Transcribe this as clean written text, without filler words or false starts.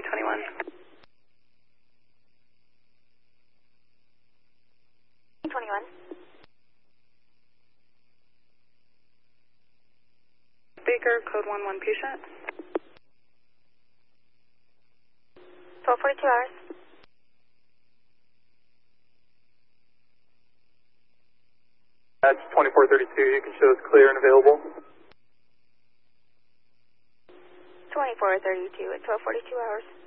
21. 21. Baker, code 11 patient. 12:42 hours. That's 2432. You can show us clear and available. 24:32 at 12:42 hours.